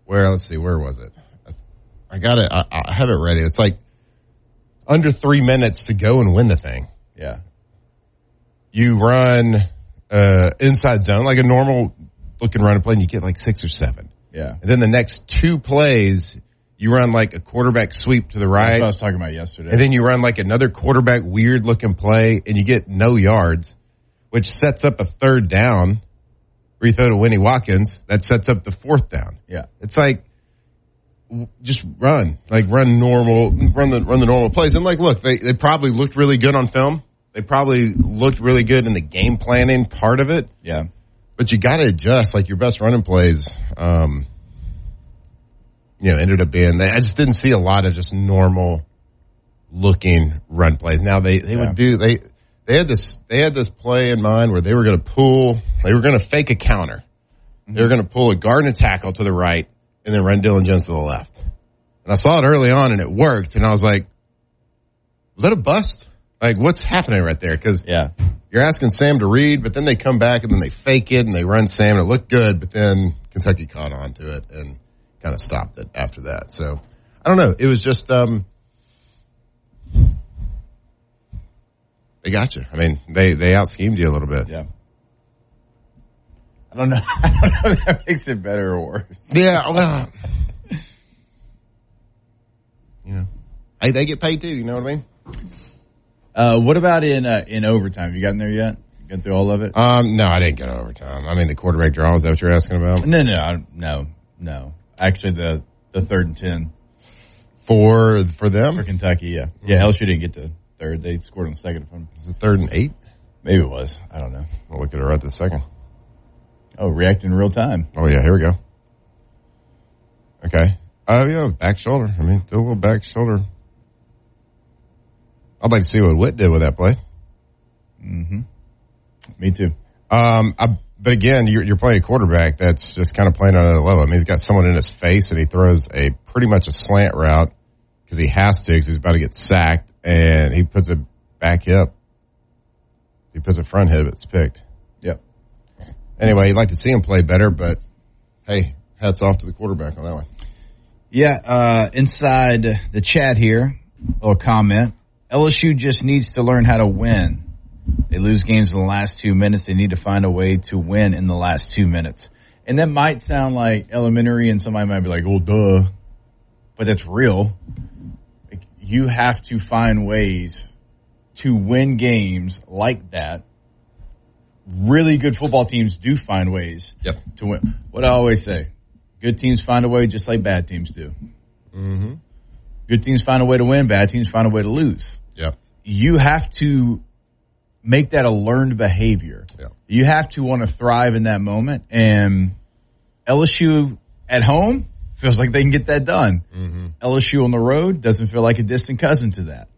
let's see, where was it? I got it. I have it ready. It's like under 3 minutes to go and win the thing. Yeah. You run inside zone, like a normal looking run and play, and you get like 6 or 7. Yeah. And then the next 2 plays, you run like a quarterback sweep to the right. That's what I was talking about yesterday. And then you run like another quarterback weird looking play, and you get no yards, which sets up a 3rd down where you throw to Winnie Watkins. That sets up the 4th down. Yeah. It's like, just run the normal plays. And like, look, they probably looked really good on film. They probably looked really good in the game planning part of it. Yeah. But you got to adjust. Like, your best running plays, ended up being, I just didn't see a lot of just normal looking run plays. Now they had this play in mind where they were going to fake a counter. Mm-hmm. They were going to pull a guard and a tackle to the right and then run Dylan Jones to the left. And I saw it early on and it worked. And I was like, was that a bust? Like, what's happening right there? Because you're asking Sam to read, but then they come back and then they fake it and they run Sam and it looked good, but then Kentucky caught on to it and kind of stopped it after that. So, I don't know. It was just, they got you. I mean, they out-schemed you a little bit. Yeah. I don't know if that makes it better or worse. Yeah, well, they get paid too, you know what I mean? What about in overtime? You gotten there yet? You got through all of it? No, I didn't get overtime. I mean, the quarterback draw, is that what you're asking about? No. Actually, the 3rd and 10. For them? For Kentucky, yeah. Mm-hmm. Yeah, LSU didn't get to 3rd. They scored on the 2nd. Is it 3rd and 8? Maybe it was. I don't know. I'll look at it right this second. Oh, react in real time. Oh, yeah, here we go. Okay. Back shoulder. I mean, the little back shoulder. I'd like to see what Witt did with that play. Mm-hmm. Me too. But again, you're playing a quarterback that's just kind of playing at another level. I mean, he's got someone in his face, and he throws pretty much a slant route because he has to, because he's about to get sacked, and he puts it back hip. He puts a front hip, it's picked. Yep. Anyway, you'd like to see him play better, but hey, hats off to the quarterback on that one. Yeah, inside the chat here, a little comment. LSU just needs to learn how to win. They lose games in the last 2 minutes. They need to find a way to win in the last 2 minutes. And that might sound like elementary, and somebody might be like, oh, duh. But that's real. Like, you have to find ways to win games like that. Really good football teams do find ways to win. What I always say, good teams find a way just like bad teams do. Mm-hmm. Good teams find a way to win. Bad teams find a way to lose. Yep. You have to make that a learned behavior. Yep. You have to want to thrive in that moment. And LSU at home feels like they can get that done. Mm-hmm. LSU on the road doesn't feel like a distant cousin to that.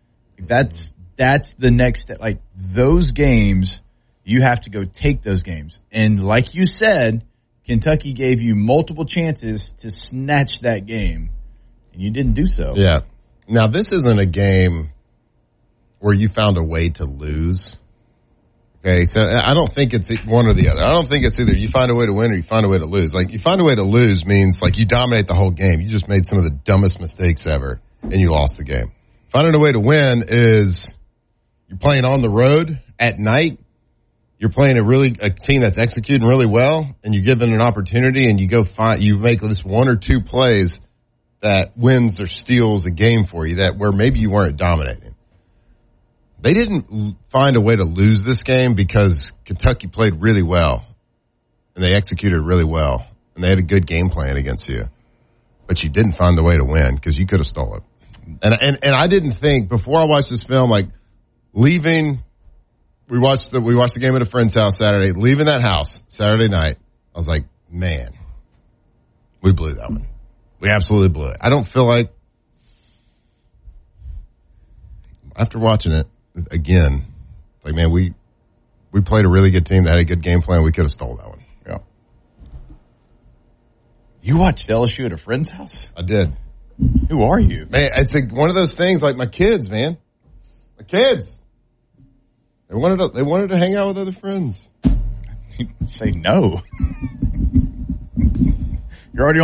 That's the next step. Like, those games, you have to go take those games. And like you said, Kentucky gave you multiple chances to snatch that game, and you didn't do so. Yeah. Now, this isn't a game where you found a way to lose. Okay, so I don't think it's one or the other. I don't think it's either you find a way to win or you find a way to lose. Like, you find a way to lose means, like, you dominate the whole game. You just made some of the dumbest mistakes ever, and you lost the game. Finding a way to win is you're playing on the road at night. You're playing a team that's executing really well, and you give them an opportunity, and you make this 1 or 2 plays that wins or steals a game for you, that where maybe you weren't dominating. They didn't find a way to lose this game because Kentucky played really well, and they executed really well, and they had a good game plan against you. But you didn't find the way to win because you could have stole it. And I didn't think, before I watched this film, like, leaving. We watched the game at a friend's house Saturday. Leaving that house Saturday night, I was like, man, we blew that one. We absolutely blew it. I don't feel like, after watching it again, like, man, we played a really good team that had a good game plan. We could have stole that one. Yeah. You watched LSU at a friend's house? I did. Who are you? Man, it's like one of those things, like my kids, man. My kids. They wanted to hang out with other friends. Say no. You're already on